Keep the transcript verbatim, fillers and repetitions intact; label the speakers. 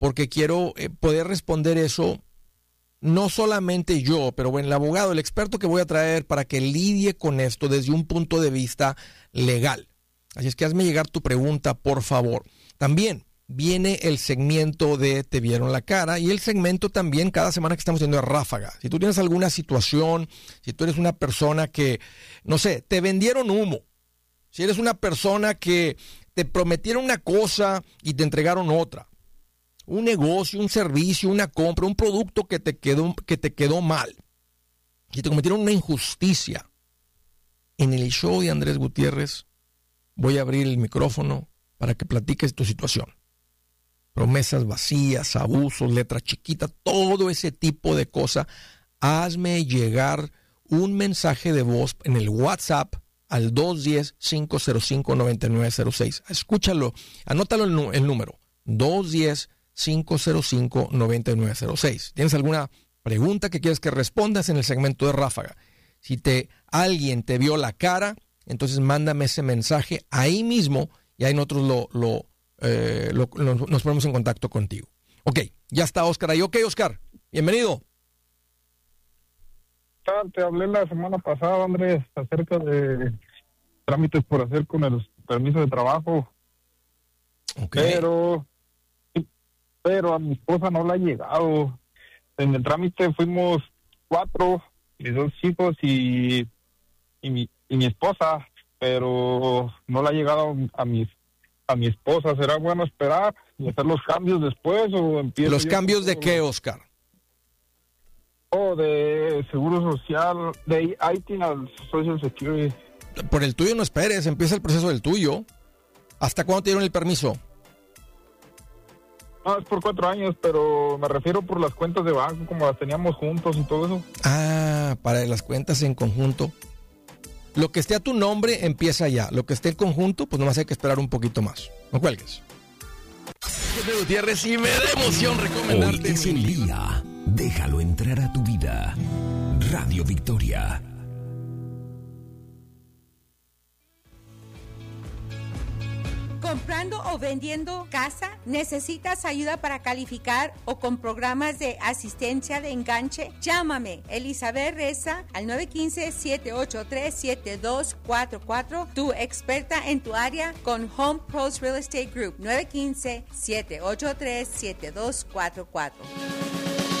Speaker 1: porque quiero eh, poder responder eso, no solamente yo, pero bueno, el abogado, el experto que voy a traer para que lidie con esto desde un punto de vista legal. Así es que hazme llegar tu pregunta, por favor. También viene el segmento de Te Vieron la Cara y el segmento también cada semana que estamos haciendo de Ráfaga. Si tú tienes alguna situación, si tú eres una persona que, no sé, te vendieron humo, si eres una persona que te prometieron una cosa y te entregaron otra, un negocio, un servicio, una compra, un producto que te quedó, que te quedó mal, si te cometieron una injusticia, en el show de Andrés Gutiérrez voy a abrir el micrófono para que platiques tu situación. Promesas vacías, abusos, letras chiquitas, todo ese tipo de cosas. Hazme llegar un mensaje de voz en el WhatsApp al dos uno cero, cinco cero cinco, nueve nueve cero seis. Escúchalo, anótalo el, el número, dos uno cero, cinco cero cinco, nueve nueve cero seis. ¿Tienes alguna pregunta que quieres que respondas en el segmento de Ráfaga? Si te, alguien te vio la cara, entonces mándame ese mensaje ahí mismo y ahí nosotros lo, lo, eh, lo, lo, nos ponemos en contacto contigo. Ok, ya está Oscar ahí. Ok, Oscar, bienvenido.
Speaker 2: Te hablé la semana pasada, Andrés, acerca de trámites por hacer con el permiso de trabajo. Okay. Pero, pero a mi esposa no le ha llegado. En el trámite fuimos cuatro, mis dos hijos y, y, mi, y mi esposa, pero no le ha llegado a mi, a mi esposa. ¿Será bueno esperar y hacer los cambios después o empiezo?
Speaker 1: ¿Los cambios de qué, Oscar?
Speaker 2: Oh, de Seguro Social, de I T al Social Security.
Speaker 1: Por el tuyo no esperes, empieza el proceso del tuyo. ¿Hasta cuándo te dieron el permiso?
Speaker 2: No, es por cuatro años, pero me refiero por las cuentas de banco, como las teníamos juntos y todo eso.
Speaker 1: Ah, para las cuentas en conjunto. Lo que esté a tu nombre empieza ya. Lo que esté en conjunto, pues nomás hay que esperar un poquito más. No cuelgues. Gutiérrez, y me da emoción recomendarte.
Speaker 3: Hoy es el día. Déjalo entrar a tu vida. Radio Victoria.
Speaker 4: ¿Comprando o vendiendo casa? ¿Necesitas ayuda para calificar o con programas de asistencia de enganche? Llámame, Elizabeth Reza, al nueve uno cinco, siete ocho tres, siete dos cuatro cuatro, tu experta en tu área con Home Pros Real Estate Group, nueve uno cinco, siete ocho tres, siete dos cuatro cuatro.